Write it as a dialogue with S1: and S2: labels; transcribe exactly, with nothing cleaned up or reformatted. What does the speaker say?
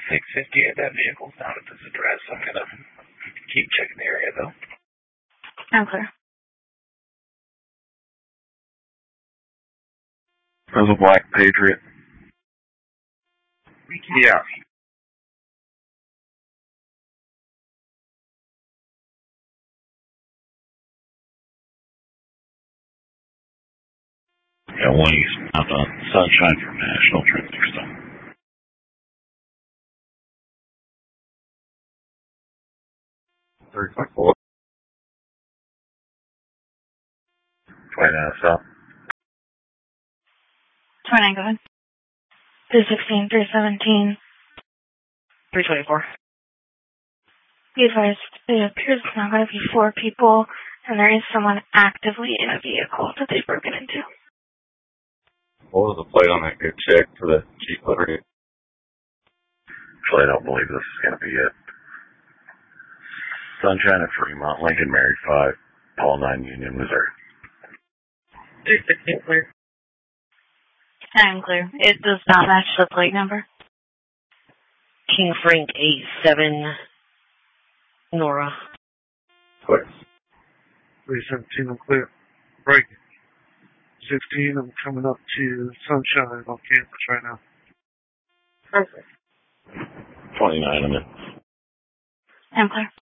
S1: six fifty-eight, that vehicle's not at this address. I'm going to keep checking the area, though.
S2: I'm clear.
S1: There's a black Patriot. Yeah. Yeah, one east out on Sunshine from National Traffic Stop. thirty-five four. twenty-nine south.
S2: twenty-nine, go ahead. three sixteen, three seventeen, three twenty-four. Be advised, it appears it's now going to be four people, and there is someone actively in a vehicle that they've broken into.
S1: What was the plate on that good check for the Jeep Liberty? Actually, I don't believe this is going to be it. Sunshine at Fremont, Lincoln Mary five, Paul nine Union, Missouri.
S3: three sixteen clear.
S2: I'm clear. It does not match the plate number.
S3: King Frank eight seven, Nora.
S1: Clear.
S4: three seventeen, I'm clear. Break. sixteen, I'm coming up to Sunshine on campus right now.
S3: Perfect.
S1: twenty-nine, I'm in.
S2: I'm clear.